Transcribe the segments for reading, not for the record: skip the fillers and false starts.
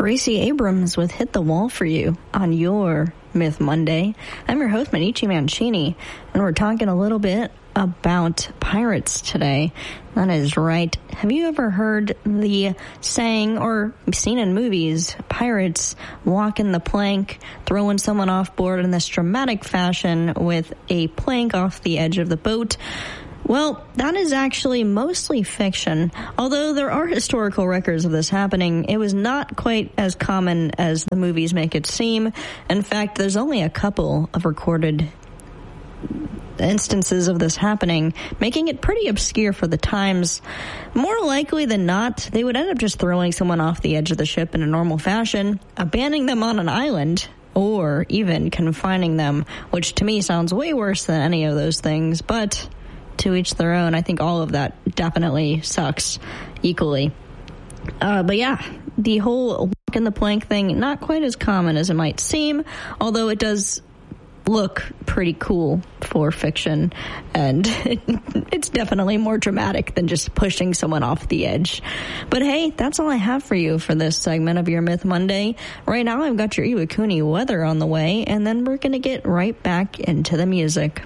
Gracie Abrams with Hit the Wall for you on your Myth Monday. I'm your host, Manichi Mancini, and we're talking a little bit about pirates today. That is right. Have you ever heard the saying, or seen in movies, pirates walking the plank, throwing someone off board in this dramatic fashion with a plank off the edge of the boat? Well, that is actually mostly fiction. Although there are historical records of this happening, it was not quite as common as the movies make it seem. In fact, there's only a couple of recorded instances of this happening, making it pretty obscure for the times. More likely than not, they would end up just throwing someone off the edge of the ship in a normal fashion, abandoning them on an island, or even confining them, which to me sounds way worse than any of those things, but to each their own. I think all of that definitely sucks equally. But yeah, the whole walk in the plank thing, not quite as common as it might seem, although it does look pretty cool for fiction, and it's definitely more dramatic than just pushing someone off the edge. But hey, that's all I have for you for this segment of your Myth Monday. Right now I've got your Iwakuni weather on the way, and then we're gonna get right back into the music.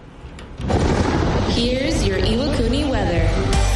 Here's your Iwakuni weather.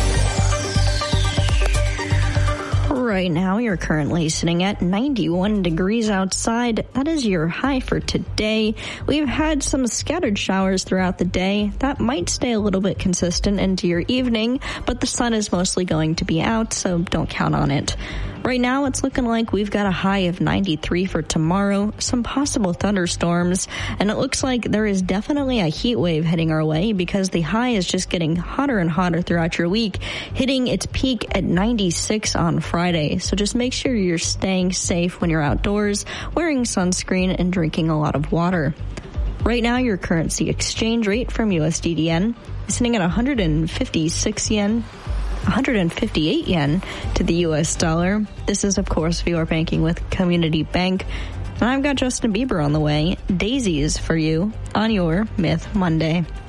Right now, you're currently sitting at 91 degrees outside. That is your high for today. We've had some scattered showers throughout the day. That might stay a little bit consistent into your evening, but the sun is mostly going to be out, so don't count on it. Right now, it's looking like we've got a high of 93 for tomorrow, some possible thunderstorms, and it looks like there is definitely a heat wave heading our way because the high is just getting hotter and hotter throughout your week, hitting its peak at 96 on Friday. So just make sure you're staying safe when you're outdoors, wearing sunscreen, and drinking a lot of water. Right now, your currency exchange rate from USDDN is sitting at 156 yen. 158 yen to the U.S. dollar. This is, of course, if you are banking with Community Bank. And I've got Justin Bieber on the way. Daisies for you on your Myth Monday.